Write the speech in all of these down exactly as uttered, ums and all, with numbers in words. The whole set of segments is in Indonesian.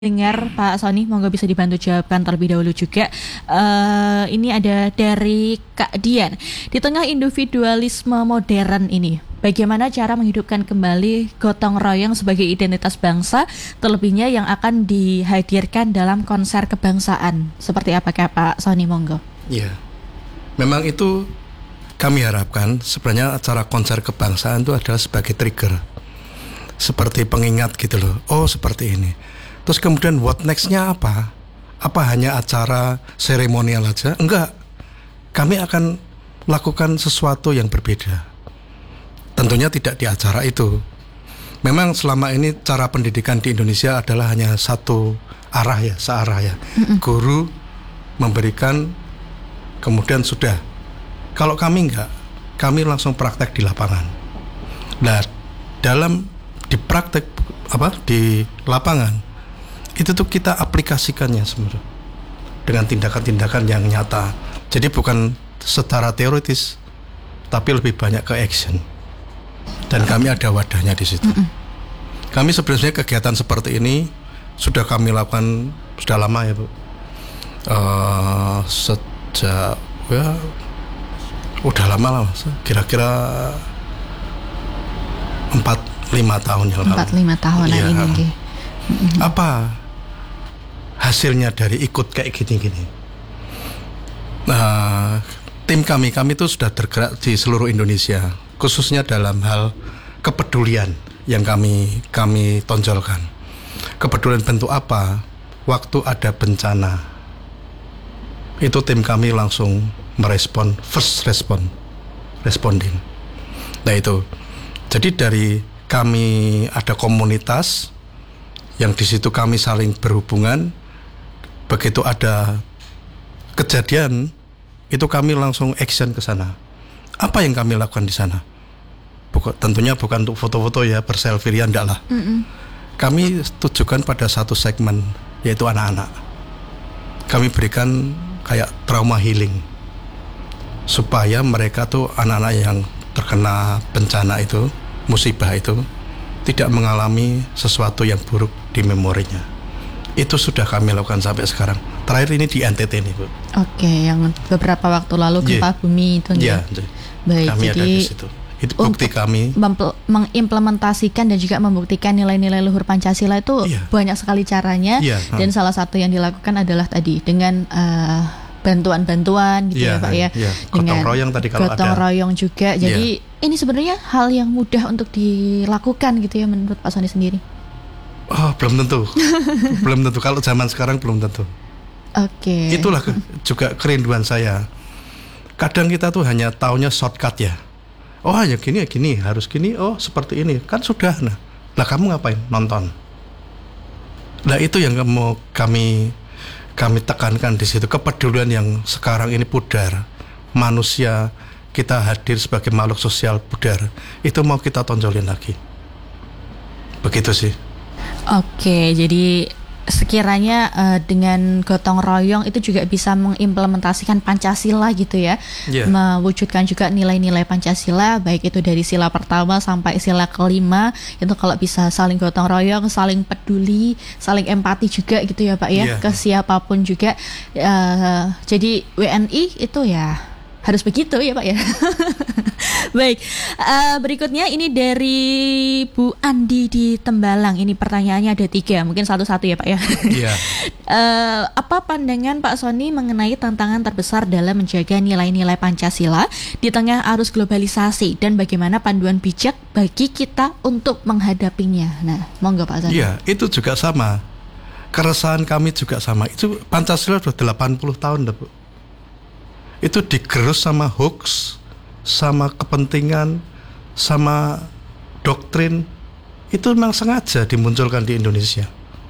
Dengar Pak Sony, monggo bisa dibantu jawabkan terlebih dahulu juga. Uh, ini ada dari Kak Dian. Di tengah individualisme modern ini, bagaimana cara menghidupkan kembali gotong royong sebagai identitas bangsa, terlebihnya yang akan dihadirkan dalam konser kebangsaan? Seperti apakah Pak Sony, monggo? Iya, memang itu kami harapkan sebenarnya acara konser kebangsaan itu adalah sebagai trigger, seperti pengingat gitu loh. Oh seperti ini. Terus kemudian what next-nya apa? Apa hanya acara seremonial aja? Enggak. Kami akan lakukan sesuatu yang berbeda. Tentunya tidak di acara itu. Memang selama ini cara pendidikan di Indonesia adalah hanya satu arah ya, searah ya. Mm-mm. Guru memberikan, kemudian sudah. Kalau kami enggak, kami langsung praktek di lapangan. Nah, dalam di praktek apa di lapangan itu tuh kita aplikasikannya sebenarnya dengan tindakan-tindakan yang nyata. Jadi bukan secara teoritis, tapi lebih banyak ke action. Dan kami ada wadahnya di situ. Mm-mm. Kami sebenarnya kegiatan seperti ini sudah kami lakukan sudah lama ya Bu. Uh, sejak ya udah lama lah, kira-kira empat lima tahun yang lalu. Empat lima tahunan ya. ini. Okay. Apa hasilnya dari ikut kayak gini-gini? Nah, tim kami kami itu sudah tergerak di seluruh Indonesia, khususnya dalam hal kepedulian yang kami kami tonjolkan. Kepedulian bentuk apa? Waktu ada bencana, itu tim kami langsung merespon, first respon, responding. Nah itu, jadi dari kami ada komunitas yang di situ kami saling berhubungan. Begitu ada kejadian, itu kami langsung action ke sana. Apa yang kami lakukan di sana? Bukan, tentunya bukan untuk foto-foto ya, berselfie ya, enggak lah. Mm-mm. Kami tujukan pada satu segmen, yaitu anak-anak. Kami berikan kayak trauma healing, supaya mereka tuh anak-anak yang terkena bencana itu, musibah itu, tidak mengalami sesuatu yang buruk di memorinya. Itu sudah kami lakukan sampai sekarang. Terakhir ini di N T T nih Bu. Oke, yang beberapa waktu lalu gempa yeah. bumi itu yeah, ya. Baik, kami jadi ada di situ. Itu bukti kami mempel- mengimplementasikan dan juga membuktikan nilai-nilai luhur Pancasila itu yeah. banyak sekali caranya. Yeah. Dan hmm. salah satu yang dilakukan adalah tadi dengan uh, bantuan-bantuan gitu yeah, ya Pak ya. Yeah. Gotong royong tadi kalau gotong ada. royong juga. Jadi yeah. ini sebenarnya hal yang mudah untuk dilakukan gitu ya menurut Pak Sony sendiri. Oh, belum tentu. Belum tentu. Kalau zaman sekarang belum tentu. Oke. Okay. Itulah ke, juga kerinduan saya. Kadang kita tuh hanya taunya shortcut ya. Oh, ya gini ya gini, harus gini. Oh, seperti ini. Kan sudah. Nah, lah kamu ngapain? Nonton. Nah, itu yang mau kami kami tekankan di situ. Kepedulian yang sekarang ini pudar. Manusia kita hadir sebagai makhluk sosial pudar. Itu mau kita tonjolin lagi. Begitu sih. Oke, jadi sekiranya uh, dengan gotong royong itu juga bisa mengimplementasikan Pancasila gitu ya, yeah. mewujudkan juga nilai-nilai Pancasila, baik itu dari sila pertama sampai sila kelima, itu kalau bisa saling gotong royong, saling peduli, saling empati juga gitu ya Pak ya, yeah. ke siapapun juga. Uh, jadi W N I itu ya harus begitu ya Pak ya. Baik, uh, berikutnya ini dari Bu Andi di Tembalang. Ini pertanyaannya ada tiga, mungkin satu-satu ya Pak ya. Yeah. uh, apa pandangan Pak Sony mengenai tantangan terbesar dalam menjaga nilai-nilai Pancasila di tengah arus globalisasi dan bagaimana panduan bijak bagi kita untuk menghadapinya? Nah, monggo Pak Sony. Iya, itu juga sama. Keresahan kami juga sama. Itu Pancasila sudah delapan puluh tahun dah Bu. Itu digerus sama hoax, sama kepentingan, sama doktrin. Itu memang sengaja dimunculkan di Indonesia.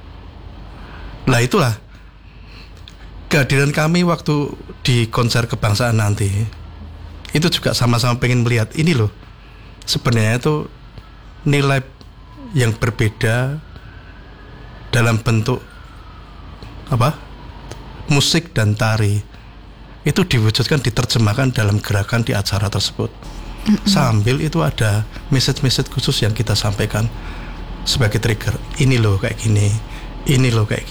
Nah itulah kehadiran kami waktu di konser kebangsaan nanti. Itu juga sama-sama pengen melihat ini loh, sebenarnya itu nilai yang berbeda dalam bentuk apa? Musik dan tari. Itu diwujudkan, diterjemahkan dalam gerakan di acara tersebut. Mm-hmm. Sambil itu ada message-message khusus yang kita sampaikan sebagai trigger. Ini loh kayak gini, ini loh kayak